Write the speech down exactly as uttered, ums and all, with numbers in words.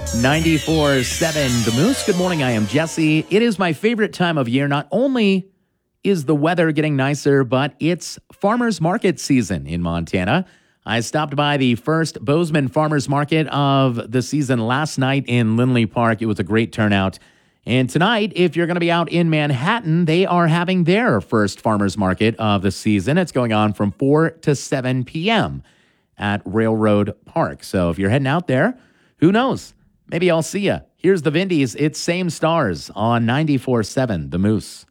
ninety-four seven The Moose. Good morning. I am Jesse. It is my favorite time of year. Not only is the weather getting nicer, but it's farmers market season in Montana. I stopped by the first Bozeman Farmers Market of the season last night in Lindley Park. It was a great turnout. And tonight, if you're going to be out in Manhattan, they are having their first farmers market of the season. It's going on from four to seven p.m. at Railroad Park. So if you're heading out there, who knows? Maybe I'll see you. Here's the Vindies. It's Same Stars on ninety-four seven The Moose.